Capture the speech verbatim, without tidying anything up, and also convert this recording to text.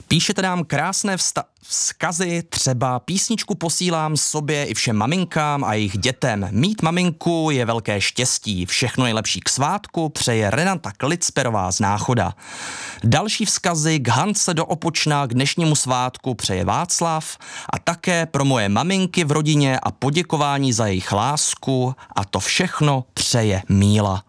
Píšete nám krásné vsta- vzkazy, třeba písničku posílám sobě i všem maminkám a jejich dětem. Mít maminku je velké štěstí, všechno nejlepší k svátku, přeje Renata Klicperová z Náchoda. Další vzkazy k Hance do Opočna k dnešnímu svátku přeje Václav a také pro moje maminky v rodině a poděkování za jejich lásku a to všechno přeje Míla.